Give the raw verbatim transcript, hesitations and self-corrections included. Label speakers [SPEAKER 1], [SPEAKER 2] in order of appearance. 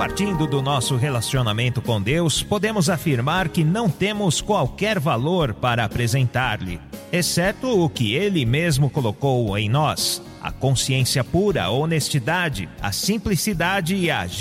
[SPEAKER 1] Partindo do nosso relacionamento com Deus, podemos afirmar que não temos qualquer valor para apresentar-lhe, exceto o que Ele mesmo colocou em nós: a consciência pura, a honestidade, a simplicidade e a